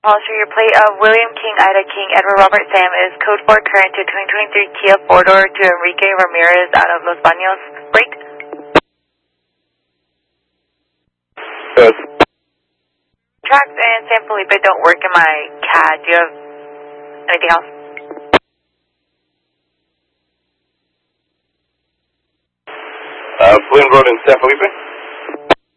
Policy, your plate of William King, Ida King, Edward Robert Sam is code 4 current to 2023 Kia 4-door to Enrique Ramirez out of Los Baños. Break. Yes. Tracks and San Felipe don't work in my CAD. Do you have anything else? Flynn Road in San Felipe?